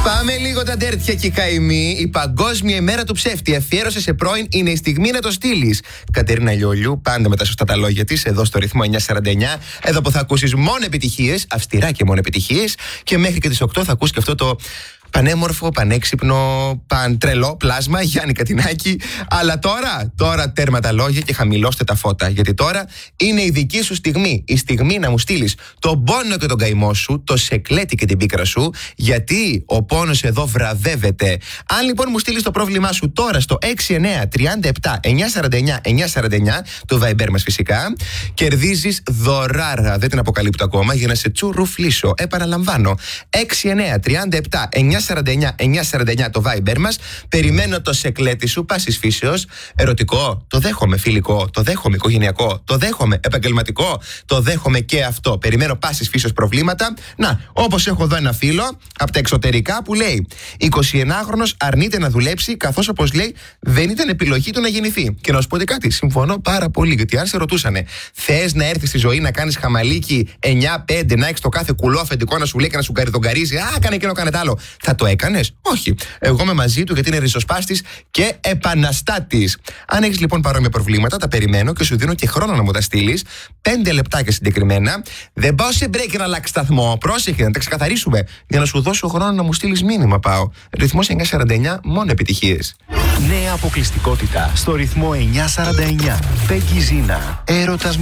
Πάμε λίγο τα ντέρτια και καημοί. Η Παγκόσμια ημέρα του ψεύτη αφιέρωσε σε πρώην είναι η στιγμή να το στείλει. Κατερίνα Λιόλιου, πάντα με τα σωστά τα λόγια τη, εδώ στο ρυθμό 949. Εδώ που θα ακούσει μόνο επιτυχίες, αυστηρά και μόνο επιτυχίες. Και μέχρι και τις 8 θα ακούσει και αυτό το πανέμορφο, πανέξυπνο, παντρελό πλάσμα, Γιάννη Κατινάκη. Αλλά τώρα τέρμα τα λόγια και χαμηλώστε τα φώτα. Γιατί τώρα είναι η δική σου στιγμή. Η στιγμή να μου στείλεις τον πόνο και τον καημό σου, το σεκλέτη και την πίκρα σου. Γιατί ο πόνος εδώ βραβεύεται. Αν λοιπόν μου στείλεις το πρόβλημά σου τώρα στο 6937-949-949, το Viber μας φυσικά, κερδίζεις δωράρα. Δεν την αποκαλύπτω ακόμα για να σε τσουρουφλήσω. Επαναλαμβάνω. 6937-949-949 το Viber μας. Περιμένω το σεκλέτη σου πάσης φύσεως. Ερωτικό, το δέχομαι. Φιλικό, το δέχομαι. Οικογενειακό, το δέχομαι. Επαγγελματικό, το δέχομαι και αυτό. Περιμένω πάσης φύσεως προβλήματα. Να, όπως έχω εδώ ένα φίλο από τα εξωτερικά που λέει 21χρονος αρνείται να δουλέψει, καθώς όπως λέει δεν ήταν επιλογή του να γεννηθεί. Και να σου πω κάτι, συμφωνώ πάρα πολύ. Γιατί αν σε ρωτούσανε, θες να έρθεις στη ζωή να κάνεις χαμαλίκι 9-5, να έχεις το κάθε κουλό αφεντικό να σου λέει και να σου καριδογκαρίζει, κάνε εκείνο, κάνε τ' άλλο. Θα το έκανες? Όχι. Εγώ είμαι μαζί του γιατί είναι ριζοσπάστης και επαναστάτης. Αν έχεις λοιπόν παρόμοια προβλήματα, τα περιμένω και σου δίνω και χρόνο να μου τα στείλεις. 5 λεπτάκια συγκεκριμένα. Δεν πάω σε break να αλλάξει σταθμό. Πρόσεχε, να τα ξεκαθαρίσουμε. Για να σου δώσω χρόνο να μου στείλεις μήνυμα πάω. Ρυθμός 949, μόνο επιτυχίες. Νέα αποκλειστικότητα στο ρυθμό 949. Πέγγι Ζήνα. Έρωτας